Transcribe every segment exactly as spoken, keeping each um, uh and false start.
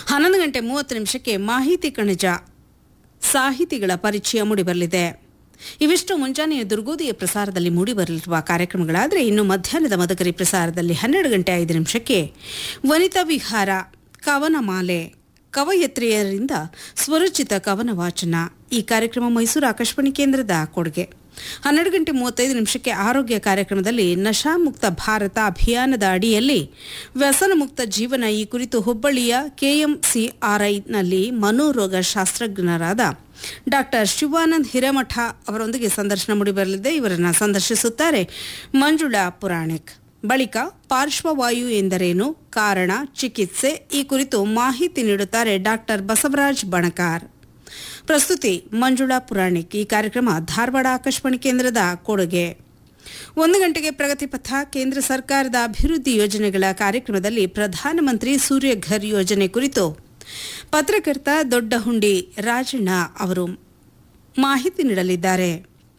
ಹನ್ನೊಂದು ಗಂಟೆ ಮೂವತ್ತು ನಿಮಿಷಕ್ಕೆ ಮಾಹಿತಿ ಕಣಜ ಸಾಹಿತಿಗಳ ಪರಿಚಯ ಮೂಡಿಬರಲಿದೆ. ಇವಿಷ್ಟು ಮುಂಜಾನೆಯ ದುರ್ಗೋದಿಯ ಪ್ರಸಾರದಲ್ಲಿ ಮೂಡಿಬರಲಿರುವ ಕಾರ್ಯಕ್ರಮಗಳಾದರೆ, ಇನ್ನು ಮಧ್ಯಾಹ್ನದ ಮದಕರಿ ಪ್ರಸಾರದಲ್ಲಿ ಹನ್ನೆರಡು ಗಂಟೆ ಐದು ನಿಮಿಷಕ್ಕೆ ವನಿತಾ ವಿಹಾರ ಕವನಮಾಲೆ ಕವಯತ್ರಿಯರಿಂದ ಸ್ವರಚಿತ ಕವನ ವಾಚನ. ಈ ಕಾರ್ಯಕ್ರಮ ಮೈಸೂರು ಆಕಾಶವಾಣಿ ಕೇಂದ್ರದ ಕೊಡುಗೆ. ಹನ್ನೆರಡು ಗಂಟೆ ಮೂವತ್ತೈದು ನಿಮಿಷಕ್ಕೆ ಆರೋಗ್ಯ ಕಾರ್ಯಕ್ರಮದಲ್ಲಿ ನಶಾಮುಕ್ತ ಭಾರತ ಅಭಿಯಾನದ ಅಡಿಯಲ್ಲಿ ವ್ಯಸನ ಮುಕ್ತ ಜೀವನ ಈ ಕುರಿತು ಹುಬ್ಬಳ್ಳಿಯ ಕೆಎಂಸಿಆರ್ಐನಲ್ಲಿ ಮನೋರೋಗ ಶಾಸ್ತ್ರಜ್ಞರಾದ ಡಾಕ್ಟರ್ ಶಿವಾನಂದ್ ಹಿರೇಮಠ ಅವರೊಂದಿಗೆ ಸಂದರ್ಶನ ಮೂಡಿಬರಲಿದೆ. ಇವರನ್ನು ಸಂದರ್ಶಿಸುತ್ತಾರೆ ಮಂಜುಳಾ ಪುರಾಣಿಕ್. ಬಳಿಕ ಪಾರ್ಶ್ವವಾಯು ಎಂದರೇನು, ಕಾರಣ, ಚಿಕಿತ್ಸೆ ಈ ಕುರಿತು ಮಾಹಿತಿ ನೀಡುತ್ತಾರೆ ಡಾಕ್ಟರ್ ಬಸವರಾಜ್ ಬಣಕಾರ್. ಪ್ರಸ್ತುತಿ ಮಂಜುಳಾ ಪುರಾಣಿಕ್. ಈ ಕಾರ್ಯಕ್ರಮ ಧಾರವಾಡ ಆಕಾಶವಾಣಿ ಕೇಂದ್ರದ ಕೊಡುಗೆ. ಒಂದು ಗಂಟೆಗೆ ಪ್ರಗತಿಪಥ ಕೇಂದ್ರ ಸರ್ಕಾರದ ಅಭಿವೃದ್ಧಿ ಯೋಜನೆಗಳ ಕಾರ್ಯಕ್ರಮದಲ್ಲಿ ಪ್ರಧಾನಮಂತ್ರಿ ಸೂರ್ಯಘರ್ ಯೋಜನೆ ಕುರಿತು ಪತ್ರಕರ್ತ ದೊಡ್ಡಹುಂಡಿ ರಾಜಣ್ಣ ಅವರು ಮಾಹಿತಿ ನೀಡಲಿದ್ದಾರೆ.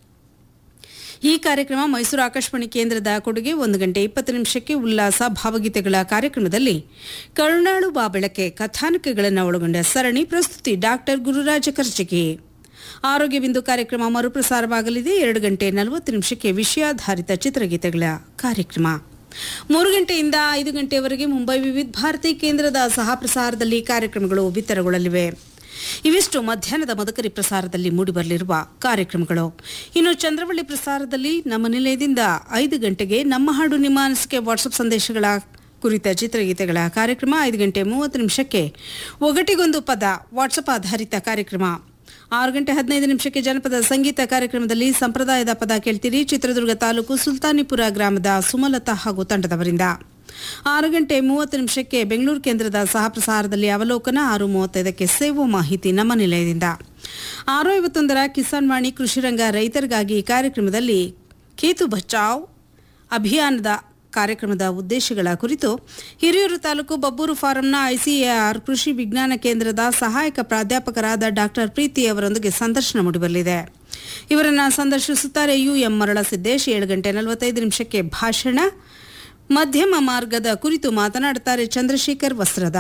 ಈ ಕಾರ್ಯಕ್ರಮ ಮೈಸೂರು ಆಕಾಶವಾಣಿ ಕೇಂದ್ರದ ಕೊಡುಗೆ. ಒಂದು ಗಂಟೆ ಇಪ್ಪತ್ತು ನಿಮಿಷಕ್ಕೆ ಉಲ್ಲಾಸ ಭಾವಗೀತೆಗಳ ಕಾರ್ಯಕ್ರಮದಲ್ಲಿ ಕರುಣಾಳು ಬಾ ಬೆಳಕೆ ಕಥಾನಕಗಳನ್ನು ಒಳಗೊಂಡ ಸರಣಿ. ಪ್ರಸ್ತುತಿ ಡಾಕ್ಟರ್ ಗುರುರಾಜ ಕರ್ಜಗಿ. ಆರೋಗ್ಯ ಬಿಂದು ಕಾರ್ಯಕ್ರಮ ಮರುಪ್ರಸಾರವಾಗಲಿದೆ. ಎರಡು ಗಂಟೆ ನಲವತ್ತು ನಿಮಿಷಕ್ಕೆ ವಿಷಯಾಧಾರಿತ ಚಿತ್ರಗೀತೆಗಳ ಕಾರ್ಯಕ್ರಮ. ಮೂರು ಗಂಟೆಯಿಂದ ಐದು ಗಂಟೆಯವರೆಗೆ ಮುಂಬೈ ವಿವಿಧ ಭಾರತಿ ಕೇಂದ್ರದ ಸಹ ಪ್ರಸಾರದಲ್ಲಿ ಕಾರ್ಯಕ್ರಮಗಳು ಬಿತ್ತರಗೊಳ್ಳಲಿವೆ. ಇವಿಷ್ಟು ಮಧ್ಯಾಹ್ನದ ಮದಕರಿ ಪ್ರಸಾರದಲ್ಲಿ ಮೂಡಿಬರಲಿರುವ ಕಾರ್ಯಕ್ರಮಗಳು. ಇನ್ನು ಚಂದ್ರವಳ್ಳಿ ಪ್ರಸಾರದಲ್ಲಿ ನಮ್ಮ ನಿಲಯದಿಂದ ಐದು ಗಂಟೆಗೆ ನಮ್ಮ ಹಾಡು ನಿಮ್ಮ ಅನಿಸಿಕೆ ವಾಟ್ಸಪ್ ಸಂದೇಶಗಳ ಕುರಿತ ಚಿತ್ರಗೀತೆಗಳ ಕಾರ್ಯಕ್ರಮ. ಐದು ಗಂಟೆ ಮೂವತ್ತು ನಿಮಿಷಕ್ಕೆ ಒಗಟಿಗೊಂದು ಪದ ವಾಟ್ಸಪ್ ಆಧಾರಿತ ಕಾರ್ಯಕ್ರಮ. ಆರು ಗಂಟೆ ಹದಿನೈದು ನಿಮಿಷಕ್ಕೆ ಜನಪದ ಸಂಗೀತ ಕಾರ್ಯಕ್ರಮದಲ್ಲಿ ಸಂಪ್ರದಾಯದ ಪದ ಕೇಳ್ತೀರಿ. ಚಿತ್ರದುರ್ಗ ತಾಲೂಕು ಸುಲ್ತಾನಿಪುರ ಗ್ರಾಮದ ಸುಮಲತಾ ಹಾಗೂ ತಂಡದವರಿಂದ. ಆರು ಗಂಟೆ ಮೂವತ್ತು ನಿಮಿಷಕ್ಕೆ ಬೆಂಗಳೂರು ಕೇಂದ್ರದ ಸಹ ಪ್ರಸಾರದಲ್ಲಿ ಅವಲೋಕನ. ಆರು ಮೂವತ್ತೈದಕ್ಕೆ ಸೇವಾ ಮಾಹಿತಿ ನಮ್ಮ ನಿಲಯದಿಂದ. ಆರು ಐವತ್ತೊಂದರ ಕಿಸಾನ್ ವಾಣಿ ಕೃಷಿರಂಗ ರೈತರಿಗಾಗಿ ಕಾರ್ಯಕ್ರಮದಲ್ಲಿ ಖೇತು ಬಚಾವ್ ಅಭಿಯಾನದ ಕಾರ್ಯಕ್ರಮದ ಉದ್ದೇಶಗಳ ಕುರಿತು ಹಿರಿಯೂರು ತಾಲೂಕು ಬಬ್ಬೂರು ಫಾರಂನ ಐಸಿಎಆರ್ ಕೃಷಿ ವಿಜ್ಞಾನ ಕೇಂದ್ರದ ಸಹಾಯಕ ಪ್ರಾಧ್ಯಾಪಕರಾದ ಡಾಕ್ಟರ್ ಪ್ರೀತಿ ಅವರೊಂದಿಗೆ ಸಂದರ್ಶನ ಮೂಡಿಬರಲಿದೆ. ಇವರನ್ನು ಸಂದರ್ಶಿಸುತ್ತಾರೆ ಯುಎಂ ಮರಳಸಿದ್ದೇಶ್. ಏಳು ಗಂಟೆ ನಲವತ್ತೈದು ನಿಮಿಷಕ್ಕೆ ಭಾಷಣ. ಮಧ್ಯಮ ಮಾರ್ಗದ ಕುರಿತು ಮಾತನಾಡುತ್ತಾರೆ ಚಂದ್ರಶೇಖರ್ ವಸ್ತ್ರದ.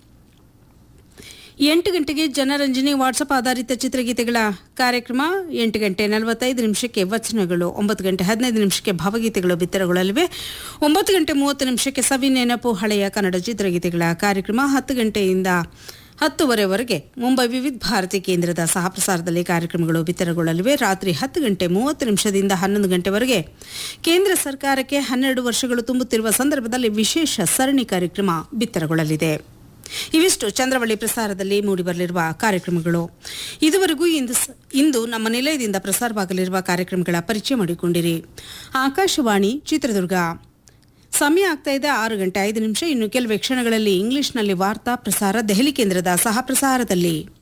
ಎಂಟು ಗಂಟೆಗೆ ಜನರಂಜನಿ ವಾಟ್ಸಪ್ ಆಧಾರಿತ ಚಿತ್ರಗೀತೆಗಳ ಕಾರ್ಯಕ್ರಮ. ಎಂಟು ಗಂಟೆ ನಲವತ್ತೈದು ನಿಮಿಷಕ್ಕೆ ವಚನಗಳು. ಒಂಬತ್ತು ಗಂಟೆ ಹದಿನೈದು ನಿಮಿಷಕ್ಕೆ ಭಾವಗೀತೆಗಳು ಬಿತ್ತರಗೊಳ್ಳಲಿವೆ. ಒಂಬತ್ತು ಗಂಟೆ ಮೂವತ್ತು ನಿಮಿಷಕ್ಕೆ ಸವಿ ನೆನಪು ಹಳೆಯ ಕನ್ನಡ ಚಿತ್ರಗೀತೆಗಳ ಕಾರ್ಯಕ್ರಮ. ಹತ್ತು ಗಂಟೆಯಿಂದ ಹತ್ತುವರೆವರೆಗೆ ಮುಂಬೈ ವಿವಿಧ ಭಾರತಿ ಕೇಂದ್ರದ ಸಹ ಪ್ರಸಾರದಲ್ಲಿ ಕಾರ್ಯಕ್ರಮಗಳು ಬಿತ್ತರಗೊಳ್ಳಲಿವೆ. ರಾತ್ರಿ ಹತ್ತು ಗಂಟೆ ಮೂವತ್ತು ನಿಮಿಷದಿಂದ ಹನ್ನೊಂದು ಗಂಟೆವರೆಗೆ ಕೇಂದ್ರ ಸರ್ಕಾರಕ್ಕೆ ಹನ್ನೆರಡು ವರ್ಷಗಳು ತುಂಬುತ್ತಿರುವ ಸಂದರ್ಭದಲ್ಲಿ ವಿಶೇಷ ಸರಣಿ ಕಾರ್ಯಕ್ರಮ ಬಿತ್ತರಗೊಳ್ಳಲಿದೆ. ಇವಿಷ್ಟು ಚಂದ್ರವಳ್ಳಿ ಪ್ರಸಾರದಲ್ಲಿ ಮೂಡಿಬರಲಿರುವ ಕಾರ್ಯಕ್ರಮಗಳು. ಇದುವರೆಗೂ ಇಂದು ಇಂದು ನಮ್ಮ ನಿಲಯದಿಂದ ಪ್ರಸಾರವಾಗಲಿರುವ ಕಾರ್ಯಕ್ರಮಗಳ ಪರಿಚಯ ಮಾಡಿಕೊಂಡಿರಿ. ಆಕಾಶವಾಣಿ ಚಿತ್ರದುರ್ಗ. ಸಮಯ ಆಗ್ತಾ ಇದೆ ಆರು ಗಂಟೆ ಐದು ನಿಮಿಷ. ಇನ್ನು ಕೆಲವೇ ಕ್ಷಣಗಳಲ್ಲಿ ಇಂಗ್ಲಿಷ್ನಲ್ಲಿ ವಾರ್ತಾ ಪ್ರಸಾರ ದೆಹಲಿ ಕೇಂದ್ರದ ಸಹ ಪ್ರಸಾರದಲ್ಲಿ.